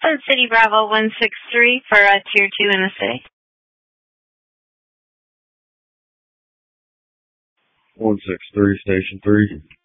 City Bravo 163 for Tier 2 in the city. 163, Station 3.